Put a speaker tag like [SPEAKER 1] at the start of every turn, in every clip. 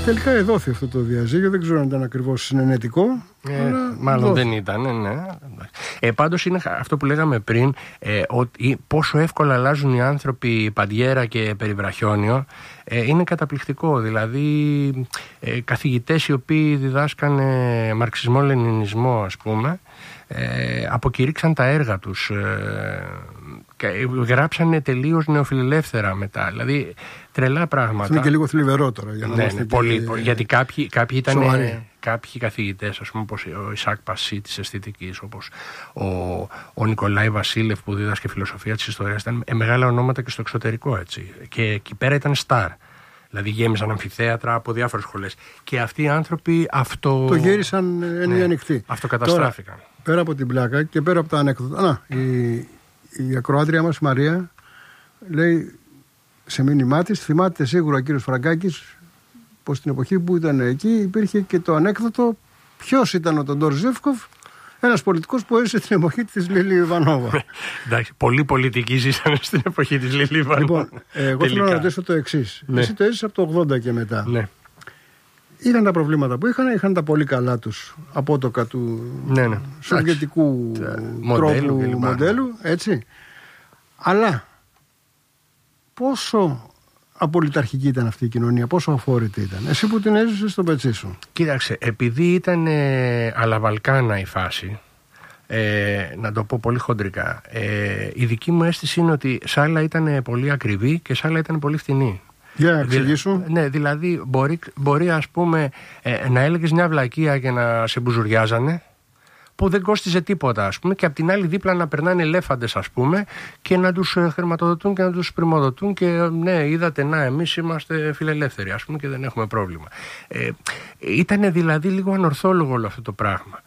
[SPEAKER 1] Τελικά εδόθη αυτό το διαζύγιο, δεν ξέρω αν ήταν ακριβώς συνενετικό.
[SPEAKER 2] Μάλλον δεν ήταν, ναι. Πάντως είναι αυτό που λέγαμε πριν, ότι πόσο εύκολα αλλάζουν οι άνθρωποι Παντιέρα και Περιβραχιόνιο, είναι καταπληκτικό. Δηλαδή καθηγητές οι οποίοι διδάσκανε μαρξισμό-λενινισμό, ας πούμε, αποκηρύξαν τα έργα τους, γράψανε τελείως νεοφιλελεύθερα μετά. Δηλαδή τρελά πράγματα.
[SPEAKER 1] Είναι και λίγο θλιβερό τώρα για να είμαστε
[SPEAKER 2] πολύ, γιατί κάποιοι ήταν κάποιοι καθηγητές, ας πούμε, όπως ο Ισάκ Πασί της αισθητικής, όπως ο Νικολάη Βασίλευ που δίδασκε φιλοσοφία της ιστορίας, ήταν μεγάλα ονόματα και στο εξωτερικό, έτσι. Και εκεί πέρα ήταν στάρ. Δηλαδή γέμισαν αμφιθέατρα από διάφορες σχολές. Και αυτοί οι άνθρωποι το
[SPEAKER 1] γέρισαν εν ανοιχτή.
[SPEAKER 2] Αυτοκαταστράφηκαν.
[SPEAKER 1] Τώρα, πέρα από την πλάκα και πέρα από τα ανέκδοτα. Η ακροάτρια μας Μαρία λέει σε μήνυμά της, θυμάται σίγουρα ο κύριος Φραγκάκης πως την εποχή που ήταν εκεί υπήρχε και το ανέκδοτο ποιος ήταν ο Τοντόρ Ζεύκοφ, ένας πολιτικός που έζησε στην εποχή της Λίλη Ιβανόβα.
[SPEAKER 2] Εντάξει, πολλοί πολιτικοί ζήσαν στην εποχή της Λίλη Ιβανόβα.
[SPEAKER 1] Λοιπόν, εγώ θέλω να ρωτήσω το εξής. Ναι. Εσύ το έζησες από το 80 και μετά.
[SPEAKER 2] Ναι.
[SPEAKER 1] Είχαν τα προβλήματα που είχαν τα πολύ καλά τους απότοκα του σοβιετικού τρόπου μοντέλου, έτσι. Αλλά πόσο απολυταρχική ήταν αυτή η κοινωνία, πόσο αφόρητη ήταν, εσύ που την έζησες στο πετσί σου?
[SPEAKER 2] Κοίταξε, επειδή ήταν αλαβαλκάνα η φάση, να το πω πολύ χοντρικά, η δική μου αίσθηση είναι ότι σ' άλλα ήταν πολύ ακριβή και σ' άλλα ήταν πολύ φθηνή.
[SPEAKER 1] Για εξηγήσου.
[SPEAKER 2] Ναι, δηλαδή μπορεί ας πούμε να έλεγες μια βλακεία και να σε μπουζουριάζανε, που δεν κόστιζε τίποτα, ας πούμε, και απ' την άλλη δίπλα να περνάνε ελέφαντες, ας πούμε, και να τους χρηματοδοτούν και να τους πρημοδοτούν και ναι, είδατε, να, εμείς είμαστε φιλελεύθεροι, ας πούμε, και δεν έχουμε πρόβλημα. Ήτανε δηλαδή λίγο ανορθόλογο όλο αυτό το πράγμα.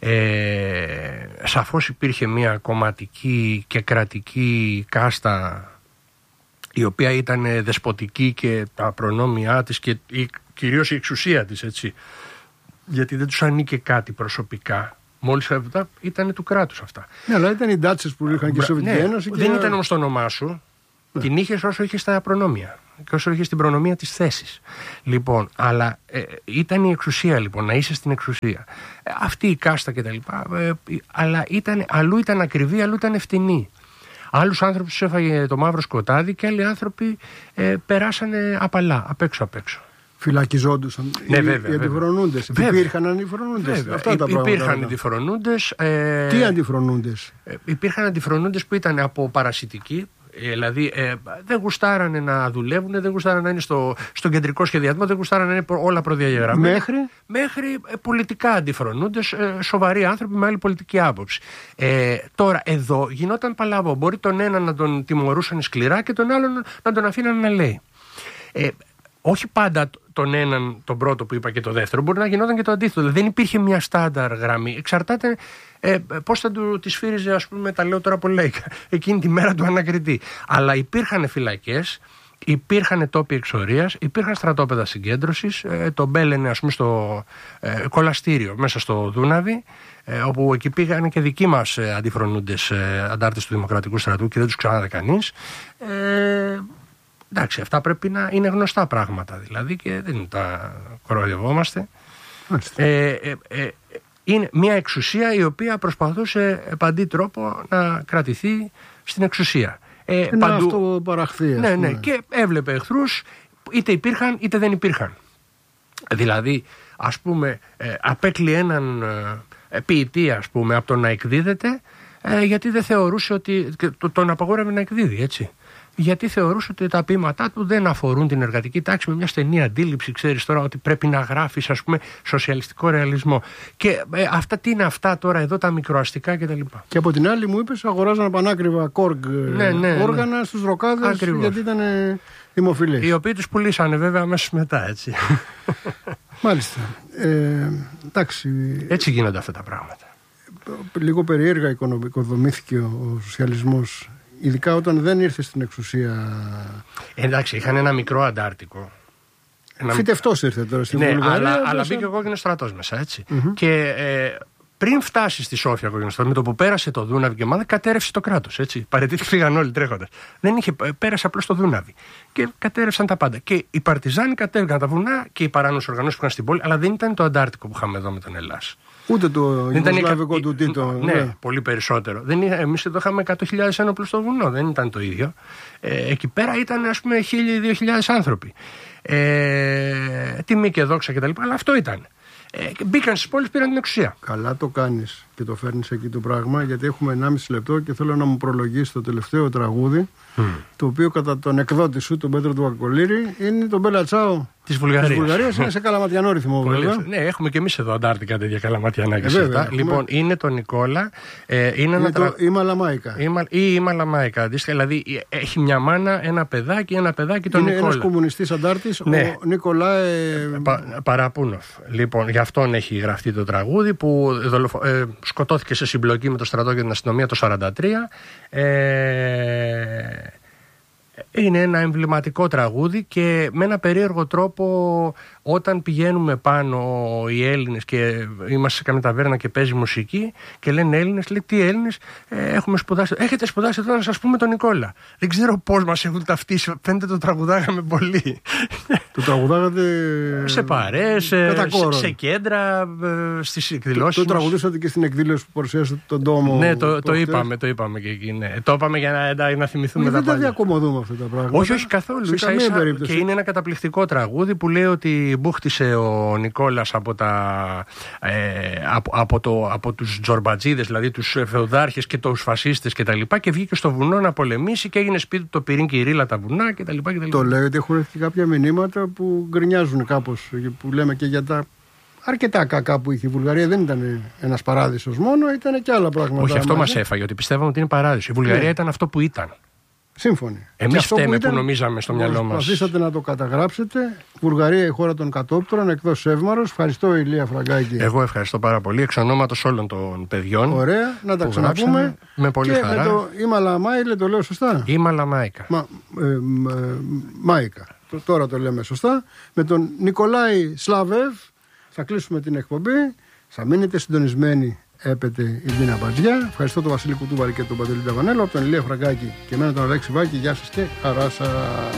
[SPEAKER 2] Σαφώς υπήρχε μια κομματική και κρατική κάστα η οποία ήταν δεσποτική και τα προνόμια της και κυρίως η εξουσία της, έτσι. Γιατί δεν τους ανήκε κάτι προσωπικά. Μόλις αυτά ήταν του κράτους αυτά.
[SPEAKER 1] Ναι, αλλά ήταν οι ντάτσες που είχαν και η Σοβιετική Ένωση.
[SPEAKER 2] Δεν ήταν όμως το όνομά σου. Ναι. Την είχες όσο είχες τα προνόμια και όσο είχες την προνομία της θέσης. Λοιπόν, αλλά ήταν η εξουσία, λοιπόν, να είσαι στην εξουσία. Αυτή η κάστα κτλ. Αλλά αλλού ήταν ακριβή, αλλού ήταν ευθυνή. Άλλους άνθρωπους τους έφαγε το μαύρο σκοτάδι και άλλοι άνθρωποι περάσανε απαλά, απ' έξω.
[SPEAKER 1] Φυλακιζόντουσαν
[SPEAKER 2] οι
[SPEAKER 1] αντιφρονούντες. Υπήρχαν αντιφρονούντες.
[SPEAKER 2] Υπήρχαν αντιφρονούντες.
[SPEAKER 1] Τι αντιφρονούντες?
[SPEAKER 2] Υπήρχαν αντιφρονούντες που ήταν από παρασιτική. Δηλαδή δεν γουστάρανε να δουλεύουν, δεν γουστάρανε να είναι στον κεντρικό σχεδιασμό, δεν γουστάρανε να είναι όλα προδιαγεγραμμένα. Μέχρι πολιτικά αντιφρονούντες, σοβαροί άνθρωποι με άλλη πολιτική άποψη. Τώρα εδώ γινόταν παλαβό. Μπορεί τον έναν να τον τιμωρούσαν σκληρά και τον άλλον να τον αφήναν να λέει. Όχι πάντα τον έναν, τον πρώτο που είπα και το δεύτερο, μπορεί να γινόταν και το αντίθετο. Δεν υπήρχε μια στάνταρ γραμμή. Εξαρτάται πώς θα τη σφύριζε, ας πούμε, τα λέω τώρα πολύ λαϊκά, εκείνη τη μέρα του ανακριτή. Αλλά υπήρχαν φυλακές, υπήρχαν τόποι εξορίας, υπήρχαν στρατόπεδα συγκέντρωσης, το Μπέλενε, ας πούμε, στο κολαστήριο μέσα στο Δούναβι, όπου εκεί πήγαν και δικοί μας αντιφρονούντες αντάρτες του Δημοκρατικού Στρατού και δεν τους ξανάδε κανείς. Εντάξει, αυτά πρέπει να είναι γνωστά πράγματα δηλαδή και δεν τα κοροϊδευόμαστε. Είναι μια εξουσία η οποία προσπαθούσε επαντή τρόπο να κρατηθεί στην εξουσία.
[SPEAKER 1] Να αυτοπαραχθεί.
[SPEAKER 2] Ναι, και έβλεπε εχθρούς, είτε υπήρχαν είτε δεν υπήρχαν. Δηλαδή, ας πούμε, απέκλει έναν ποιητή, ας πούμε, από το να εκδίδεται, γιατί δεν θεωρούσε ότι τον απαγόρευε να εκδίδει, έτσι. Γιατί θεωρούσε ότι τα ποίηματά του δεν αφορούν την εργατική τάξη, με μια στενή αντίληψη, ξέρεις τώρα, ότι πρέπει να γράφεις, ας πούμε, σοσιαλιστικό ρεαλισμό. Και αυτά τι είναι αυτά τώρα εδώ, τα μικροαστικά κτλ. Και
[SPEAKER 1] από την άλλη μου είπες, αγοράζαν πανάκριβα κόργκ όργανα στους ροκάδες, γιατί ήταν δημοφιλείς.
[SPEAKER 2] Οι οποίοι τους πουλήσανε βέβαια αμέσως μετά, έτσι.
[SPEAKER 1] Μάλιστα. Εντάξει.
[SPEAKER 2] Έτσι γίνονται αυτά τα πράγματα.
[SPEAKER 1] Λίγο περίεργα οικοδομήθηκε ο σοσιαλισμός. Ειδικά όταν δεν ήρθε στην εξουσία.
[SPEAKER 2] Εντάξει, είχαν ένα μικρό αντάρτικο.
[SPEAKER 1] Φυτευτός ήρθε τώρα στην Βουλγαρία.
[SPEAKER 2] Αλλά μπήκε ο κόκκινος στρατός μέσα, έτσι. Και πριν φτάσει στη Σόφια Κοκκινοστράτου, με το που πέρασε το Δούναβι και μάλλον κατέρευσε το κράτος. Παραιτήθηκε, φύγαν όλοι τρέχοντας. Πέρασε απλώς το Δούναβι. Και κατέρευσαν τα πάντα. Και οι Παρτιζάνοι κατέβηκαν τα βουνά και οι παράνομες οργανώσεις που είχαν στην πόλη, αλλά δεν ήταν το Αντάρτικο που είχαμε εδώ με τον Ελλάς.
[SPEAKER 1] Ούτε το Ιουγκοσλαβικό του Τίτο.
[SPEAKER 2] Ναι, πολύ περισσότερο. Εμείς εδώ είχαμε 100.000 ένοπλους στο βουνό, δεν ήταν το ίδιο. Εκεί πέρα ήταν, ας πούμε, 1.000-2.000 άνθρωποι. Τιμή και δόξα κτλ. Αλλά αυτό ήταν. Μπήκαν στις πόλεις, πήραν την εξουσία.
[SPEAKER 1] Καλά το κάνεις και το φέρνεις εκεί το πράγμα, γιατί έχουμε 1,5 λεπτό και θέλω να μου προλογίσει το τελευταίο τραγούδι, το οποίο κατά τον εκδότη σου, τον Πέτρο του Ακολύρη, είναι το Μπέλα Τσάο της Βουλγαρίας. Είναι σε καλαματιανό ρυθμό, βέβαια.
[SPEAKER 2] Ναι, έχουμε και εμείς εδώ Αντάρτικα τέτοια καλαματιανά και αυτά. Λοιπόν, είναι το Νικόλα.
[SPEAKER 1] Είναι το Ιμαλαμάικα.
[SPEAKER 2] Ή Ιμαλαμάικα. Αντίστοιχα, δηλαδή έχει μια μάνα, ένα παιδάκι, τον Νικόλα.
[SPEAKER 1] Είναι ένας κομμουνιστής Αντάρτης, ναι. Ο Νικολάε
[SPEAKER 2] Παραπούνοφ. Λοιπόν, γι' αυτόν έχει γραφτεί το τραγούδι που σκοτώθηκε σε συμπλοκή με το στρατό και την αστυνομία το 1943. Είναι ένα εμβληματικό τραγούδι και με ένα περίεργο τρόπο, όταν πηγαίνουμε πάνω οι Έλληνες και είμαστε σε καμία ταβέρνα και παίζει μουσική και λένε Έλληνες, λέει τι Έλληνες, έχουμε σπουδάσει. Έχετε σπουδάσει εδώ, να σας πούμε τον Νικόλα. Δεν ξέρω πώς μας έχουν ταυτίσει, φαίνεται το τραγουδάγαμε πολύ.
[SPEAKER 1] Το τραγουδάγατε
[SPEAKER 2] σε παρέες, σε κέντρα, στις εκδηλώσεις.
[SPEAKER 1] Το τραγουδήσατε και στην εκδήλωση που παρουσιάσατε τον τόμο.
[SPEAKER 2] Ναι, το είπαμε και εκεί. Ναι. Το είπαμε για να θυμηθούμε τα
[SPEAKER 1] πάντα.
[SPEAKER 2] πάντα.
[SPEAKER 1] Δεν διακομωδούμε αυτά τα πράγματα.
[SPEAKER 2] Όχι καθόλου. Και είναι ένα καταπληκτικό τραγούδι που λέει ότι μπούχτισε ο Νικόλας από τους Τζορμπατζίδες, δηλαδή τους φεουδάρχες και τους φασίστες κτλ. Και βγήκε στο βουνό να πολεμήσει και έγινε σπίτι του το πυρήν και η ρίλα τα βουνά κτλ.
[SPEAKER 1] Το λέω ότι έχουν έρθει κάποια μηνύματα που γκρινιάζουν κάπως, που λέμε και για τα αρκετά κακά που είχε η Βουλγαρία. Δεν ήταν ένας παράδεισος μόνο, ήταν και άλλα πράγματα.
[SPEAKER 2] Όχι, αυτό μας έφαγε, ότι πιστεύαμε ότι είναι παράδεισο. Η Βουλγαρία ήταν αυτό που ήταν.
[SPEAKER 1] Σύμφωνοι.
[SPEAKER 2] Εμείς φταίμε που νομίζαμε στο μυαλό μας.
[SPEAKER 1] Προσπαθήσατε να το καταγράψετε. Βουλγαρία, η χώρα των κατόπτρων, εκτός Εύμαρος. Ευχαριστώ, Ηλία Φραγκάκη.
[SPEAKER 2] Εγώ ευχαριστώ πάρα πολύ. Εξ ονόματος όλων των παιδιών.
[SPEAKER 1] Ωραία, να τα ξαναπούμε.
[SPEAKER 2] Με πολύ
[SPEAKER 1] και
[SPEAKER 2] χαρά.
[SPEAKER 1] Με το Ιμαλαμάιλε, το λέω σωστά.
[SPEAKER 2] Ιμαλαμάικα.
[SPEAKER 1] Μάικα. Τώρα το λέμε σωστά. Με τον Νικολάη Σλαβεύ θα κλείσουμε την εκπομπή. Θα μείνετε συντονισμένοι. Έπεται η Ντίνα Μπατζιά. Ευχαριστώ τον Βασίλη Κουτούβαρη και τον Παντελή Ταβανέλο. Από τον Ηλία Φραγκάκη και εμένα τον Αλέξη Βάκη. Γεια σας και χαρά σας.